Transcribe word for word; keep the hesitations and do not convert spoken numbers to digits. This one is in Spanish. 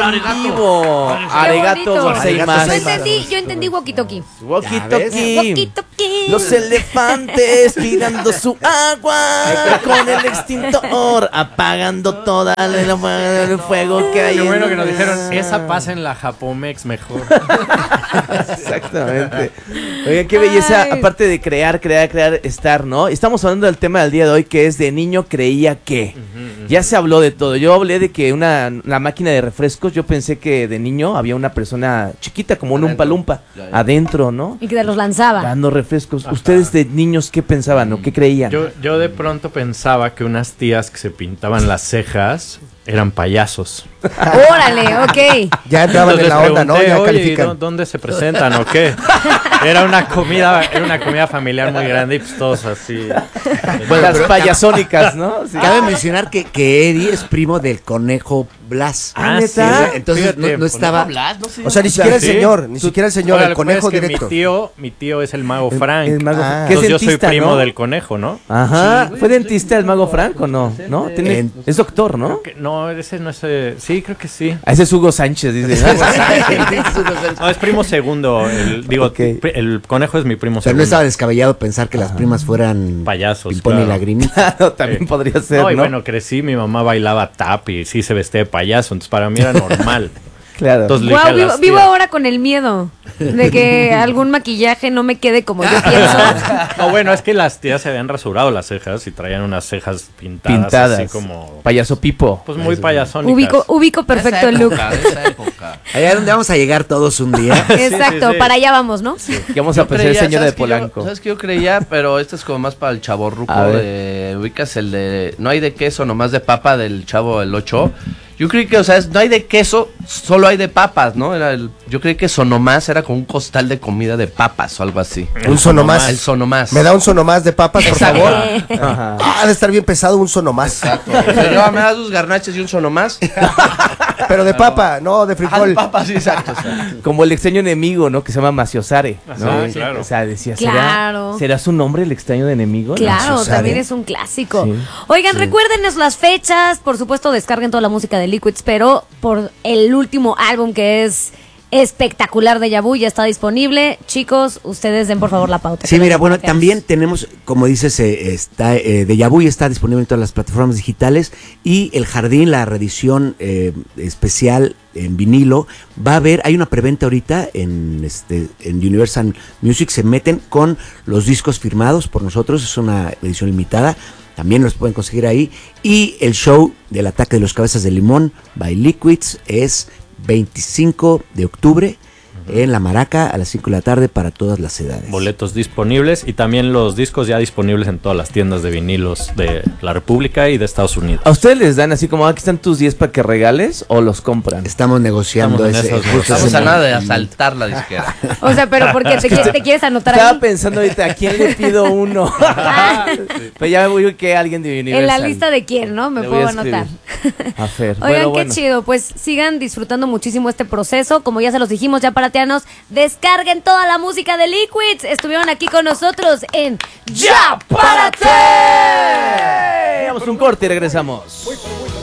en vivo. Arigato gozaimasu. Yo entendí, yo entendí walkie-talkie. Walkie-talkie. Walkie-talkie. Los elefantes tirando su agua con el extintor, apagando toda el fuego que hay. Qué bueno en... que nos dijeron, esa pasa en la Japomex mejor. Exactamente. Oigan, qué belleza, Ay. aparte de crear, crear, crear, estar, ¿no? Estamos hablando del tema del día de hoy, que es de niño creía que. Uh-huh, uh-huh. Ya se habló de todo. Yo hablé de que una la máquina de refrescos, yo pensé que de niño había una persona chiquita, como un Umpa Lumpa, adentro, ¿no? Y que los lanzaba. Dando refrescos. Ajá. ¿Ustedes de niños qué pensaban o qué creían? Yo, yo de pronto pensaba que unas tías que se pintaban las cejas eran payasos. Órale, ok. Ya entraban en la onda, ¿no? Ya califican. ¿Dónde se presentan o qué? Era una comida, era una comida familiar muy grande y pues todos así. Bueno, las payasónicas, ¿no? Sí. Cabe mencionar que, que Eddie es primo del conejo Blas. Ah, ¿neta? Sí, entonces Fíjate, no, no estaba. Blas, no sé. O sea, ni siquiera el ¿sí? señor, ni siquiera el señor, Ahora, el conejo es que directo. Mi tío, mi tío es el mago El- Frank. el mago- Ah. que es Entonces yo soy dentista, primo ¿no? del conejo, ¿no? Ajá. Sí, ¿Fue güey, dentista soy el mago primo Frank o no? ¿No? ¿Tiene- En- es doctor, ¿no? Que- no, ese no es. eh, sí, creo que sí. Ah, ese es Hugo Sánchez, dice. No, es primo segundo. El, digo, Ok. pri- el conejo es mi primo O sea, segundo. no estaba descabellado pensar que las primas fueran Payasos, Pimpón y claro. Lagrimita. No, también Eh, podría ser, No, y ¿no? bueno, crecí, mi mamá bailaba tap y sí se vestía de payaso, entonces para mí era normal. Claro. Entonces le dije Wow, a vivo, las vivo tías, ahora con el miedo de que algún maquillaje no me quede como yo pienso. No, bueno, es que las tías se habían rasurado las cejas y traían unas cejas pintadas, Pintadas. así como, Payaso Pipo. pues muy payasónicas. Ubico, ubico perfecto el look. Esa época. Allá es donde vamos a llegar todos un día. Exacto, sí, sí. para allá vamos, ¿no? Que vamos a Yo apreciar el creía, señor de ¿sabes qué yo- Polanco. ¿Sabes qué yo creía? Pero este es como más para el chavorruco. A ver. De, ubicas el de. No hay de queso, nomás de papa del chavo el ocho. Yo creí que, o sea, es- no hay de queso, solo hay de papas, ¿no? Era el, yo creí que sonomás era como un costal de comida de papas o algo así. Un sonomás. El sonomás. ¿Me da un sonomás de papas, por Exacto. favor? Ajá. Ah, ha de estar bien pesado un sonomás. Exacto. Señora, ¿me das tus garnaches y un sonomás? Pero de papa, no de Ah, de frijol. papas, sí, exacto. exacto. Como el extraño enemigo, ¿no? Que se llama Maciosare, ¿no? Ajá, claro. O sea, decía, ¿será, Claro. ¿será su nombre el extraño de enemigo? Claro, Maciosare. también es un clásico. Sí. Oigan, recuérdenos las fechas, por supuesto descarguen toda la música de Liquids, pero por el último álbum que es espectacular de Yabu ya está disponible. Chicos, ustedes den por favor la pauta. Sí, mira, bueno, Para que también tenemos, como dices, eh, está eh, Deja Vu está disponible en todas las plataformas digitales y El Jardín, la reedición eh, especial en vinilo, va a haber, hay una preventa ahorita en este en Universal Music, se meten con los discos firmados por nosotros, es una edición limitada, también los pueden conseguir ahí, y el show del Ataque de los Cabezas de Limón by Liquids es veinticinco de octubre en La Maraca a las cinco de la tarde para todas las edades. Boletos disponibles y también los discos ya disponibles en todas las tiendas de vinilos de la República y de Estados Unidos. ¿A ustedes les dan así como, aquí están tus diez para que regales o los compran? Estamos negociando Estamos en ese. esas justo Estamos ese a nada de momento. asaltar la disquera. O sea, pero porque te, qui- te quieres anotar Estaba ahí. pensando ahorita, ¿a quién le pido uno? Pero ya voy que alguien de Universal. En la lista de quién, ¿no? Me Le voy puedo a escribir. anotar. A Fer. Oigan, Bueno, qué bueno. chido. Pues sigan disfrutando muchísimo este proceso. Como ya se los dijimos, ya paratianos, descarguen toda la música de Liquids. Estuvieron aquí con nosotros en Ya Párate. Vamos a un corte y regresamos.